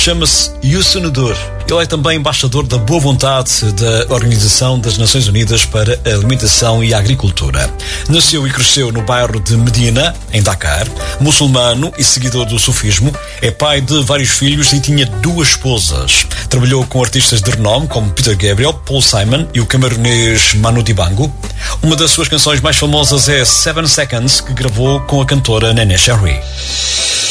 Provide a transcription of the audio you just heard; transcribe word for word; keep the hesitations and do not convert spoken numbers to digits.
chama-se Youssou N'Dour. Ele é também embaixador da boa vontade da Organização das Nações Unidas para a Alimentação e a Agricultura. Nasceu e cresceu no bairro de Medina, em Dakar. Muçulmano e seguidor do sufismo, é pai de vários filhos e tinha duas esposas. Trabalhou com artistas de renome como Peter Gabriel, Paul Simon e o camaronês Manu Dibango. Uma das suas canções mais famosas é Seven Seconds, que gravou com a cantora Neneh Cherry.